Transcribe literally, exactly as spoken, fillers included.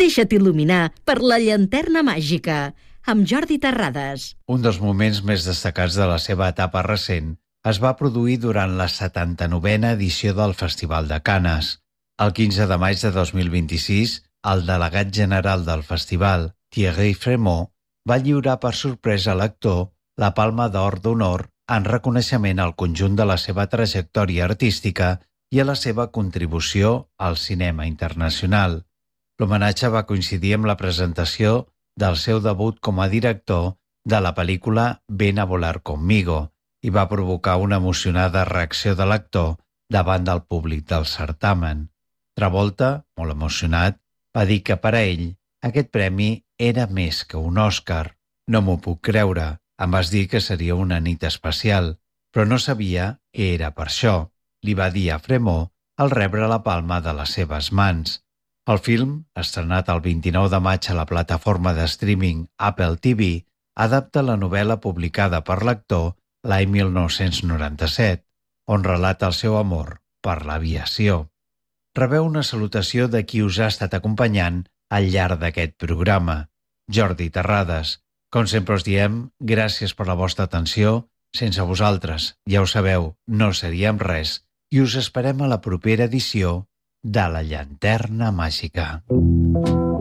Deixa't il·luminar per la llanterna màgica, amb Jordi Terrades. Un dels moments més destacats de la seva etapa recent es va produir durant la setanta-novena edició del Festival de Canes. El quinze de maig de dos mil vint-i-sis, el delegat general del festival, Thierry Frémaux, va lliurar per sorpresa a l'actor la Palma d'Or d'Honor en reconeixement al conjunt de la seva trajectòria artística i a la seva contribució al cinema internacional. L'homenatge va coincidir amb la presentació del seu debut com a director de la pel·lícula Ven a volar conmigo i va provocar una emocionada reacció de l'actor davant del públic del certamen. Travolta, molt emocionat, va dir que per a ell aquest premi era més que un Òscar. No m'ho puc creure, em vas dir que seria una nit especial, però no sabia que era per això, li va dir a Frémaux al rebre la palma de les seves mans. El film, estrenat el vint-i-nou de maig a la plataforma de streaming Apple T V, adapta la novel·la publicada per l'actor l'any mil nou-cents noranta-set, on relata el seu amor per l'aviació. Rebeu una salutació de qui us ha estat acompanyant al llarg d'aquest programa, Jordi Terrades. Com sempre us diem, gràcies per la vostra atenció. Sense vosaltres, ja ho sabeu, no seríem res, i us esperem a la propera edició de La Llanterna Màgica.